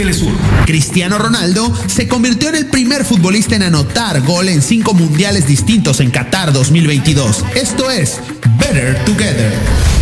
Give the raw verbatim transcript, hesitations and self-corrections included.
Telesur. Cristiano Ronaldo se convirtió en el primer futbolista en anotar gol en cinco mundiales distintos en Qatar dos mil veintidós. Esto es Better Together.